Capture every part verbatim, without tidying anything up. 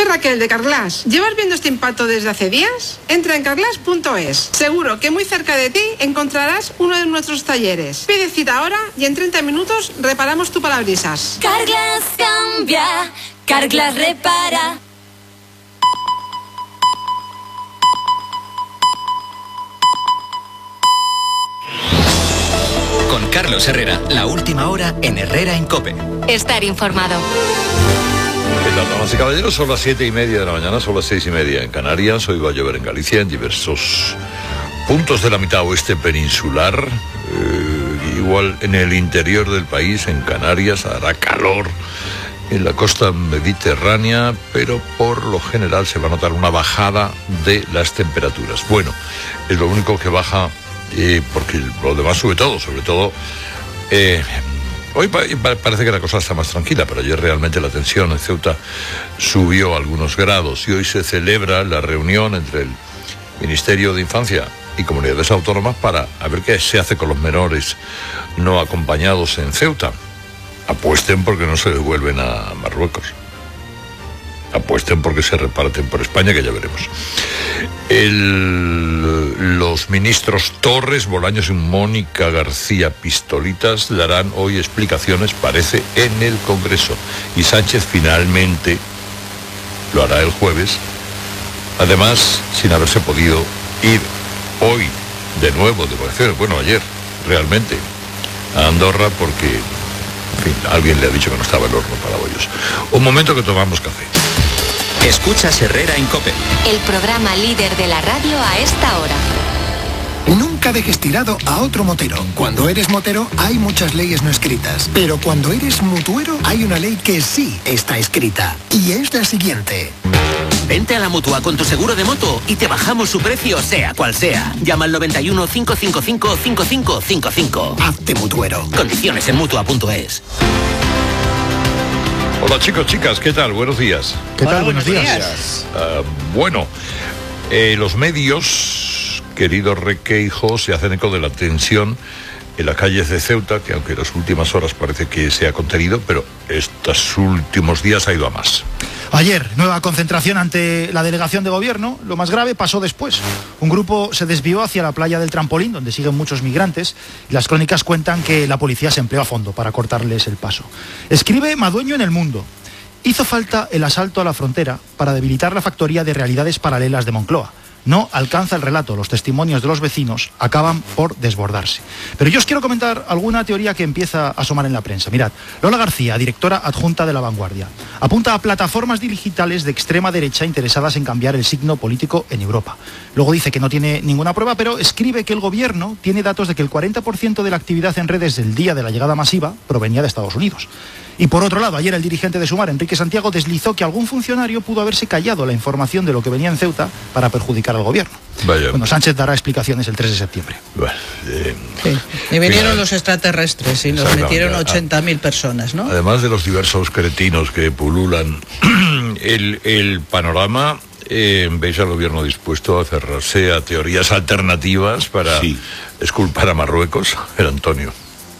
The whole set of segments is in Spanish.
Soy Raquel de Carglass. ¿Llevas viendo este impacto desde hace días? Entra en carglass punto es. Seguro que muy cerca de ti encontrarás uno de nuestros talleres. Pide cita ahora y en treinta minutos reparamos tu parabrisas. Carglass cambia, Carglass repara. Con Carlos Herrera, la última hora en Herrera en COPE. Estar informado. ¿Qué tal, damas y caballeros? Son las siete y media de la mañana, son las seis y media en Canarias. Hoy va a llover en Galicia, en diversos puntos de la mitad oeste peninsular. Eh, igual en el interior del país, en Canarias, hará calor. En la costa mediterránea, pero por lo general se va a notar una bajada de las temperaturas. Bueno, es lo único que baja, eh, porque lo demás sube todo, sobre todo... Eh, Hoy parece que la cosa está más tranquila, pero ayer realmente la tensión en Ceuta subió algunos grados y hoy se celebra la reunión entre el Ministerio de Infancia y Comunidades Autónomas para a ver qué se hace con los menores no acompañados en Ceuta. Apuesten porque no se devuelven a Marruecos. Apuesten porque se reparten por España, que ya veremos. El, los ministros Torres, Bolaños y Mónica García Pistolitas darán hoy explicaciones, parece, en el Congreso. Y Sánchez finalmente lo hará el jueves. Además, sin haberse podido ir hoy de nuevo de vacaciones, bueno, ayer, realmente, a Andorra porque, en fin, alguien le ha dicho que no estaba el horno para bollos. Un momento que tomamos café. Escuchas Herrera en COPE. El programa líder de la radio a esta hora. Nunca dejes tirado a otro motero. Cuando eres motero hay muchas leyes no escritas, pero cuando eres mutuero hay una ley que sí está escrita, y es la siguiente. Vente a la Mutua con tu seguro de moto y te bajamos su precio sea cual sea. Llama al noventa y uno, cinco cinco cinco, cinco cinco cinco cinco. Hazte mutuero. Condiciones en mutua punto es. Hola chicos, chicas, ¿qué tal? Buenos días. ¿Qué tal? Hola, buenos días. días. Uh, bueno, eh, los medios, querido Requeijo, se hacen eco de la tensión en las calles de Ceuta, que aunque en las últimas horas parece que se ha contenido, pero estos últimos días ha ido a más. Ayer, nueva concentración ante la delegación de gobierno. Lo más grave pasó después. Un grupo se desvió hacia la playa del Trampolín, donde siguen muchos migrantes, y las crónicas cuentan que la policía se empleó a fondo para cortarles el paso. Escribe Madueño en El Mundo. Hizo falta el asalto a la frontera para debilitar la factoría de realidades paralelas de Moncloa. No alcanza el relato, los testimonios de los vecinos acaban por desbordarse. Pero yo os quiero comentar alguna teoría que empieza a asomar en la prensa. Mirad, Lola García, directora adjunta de La Vanguardia, apunta a plataformas digitales de extrema derecha interesadas en cambiar el signo político en Europa. Luego dice que no tiene ninguna prueba, pero escribe que el gobierno tiene datos de que el cuarenta por ciento de la actividad en redes del día de la llegada masiva provenía de Estados Unidos. Y por otro lado, ayer el dirigente de Sumar, Enrique Santiago, deslizó que algún funcionario pudo haberse callado la información de lo que venía en Ceuta para perjudicar al gobierno. Vaya. Bueno, Sánchez dará explicaciones el tres de septiembre. Bueno, eh, Sí. Y vinieron final. los extraterrestres y nos metieron ochenta mil personas, ¿no? Además de los diversos cretinos que pululan el, el panorama, eh, veis al gobierno dispuesto a cerrarse a teorías alternativas para Sí. exculpar a Marruecos. El Antonio.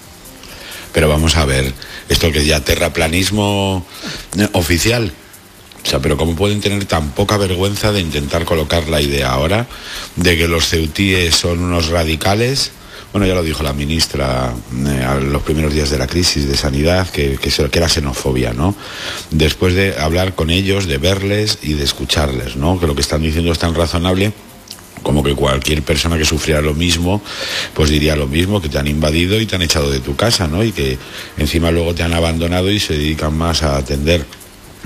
Pero vamos a ver, esto que ya terraplanismo eh, oficial. O sea, pero ¿cómo pueden tener tan poca vergüenza de intentar colocar la idea ahora de que los ceutíes son unos radicales? Bueno, ya lo dijo la ministra eh, a los primeros días de la crisis de sanidad, que, que, que era xenofobia, ¿no? Después de hablar con ellos, de verles y de escucharles, ¿no? Que lo que están diciendo es tan razonable como que cualquier persona que sufriera lo mismo, pues diría lo mismo, que te han invadido y te han echado de tu casa, ¿no? Y que encima luego te han abandonado y se dedican más a atender